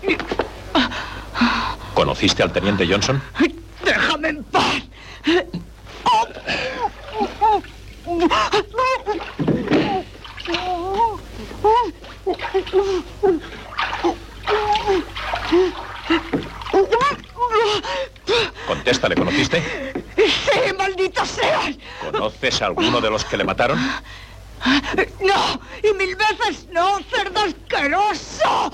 ¿Conociste al teniente Johnson? ¡Déjame en paz! Contesta, ¿le conociste? ¡Sí, maldito seas! ¿Conoces a alguno de los que le mataron? ¡No! ¡Y mil veces no, cerdo asqueroso!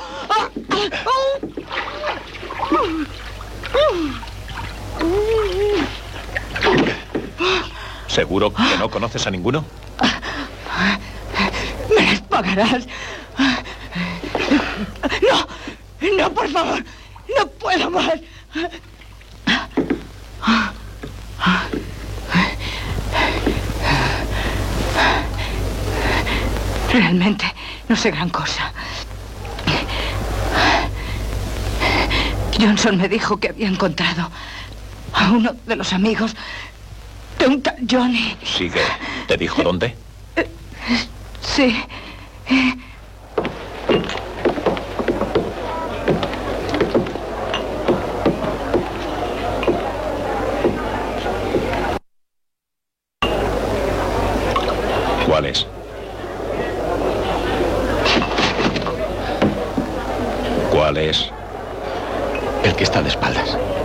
¿Seguro que no conoces a ninguno? ¡Me las pagarás! ¡No! ¡No, por favor! ¡No puedo más! Realmente no sé gran cosa. Johnson me dijo que había encontrado a uno de los amigos de un tal Johnny. Sigue. ¿Te dijo dónde? Sí. ¿Cuál es? ¿Cuál es? El que está de espaldas.